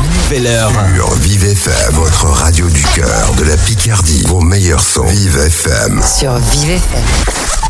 Nouvelle heure. Sur Vive FM, votre radio du cœur, de la Picardie. Vos meilleurs sons. Vive FM. Sur Vive FM.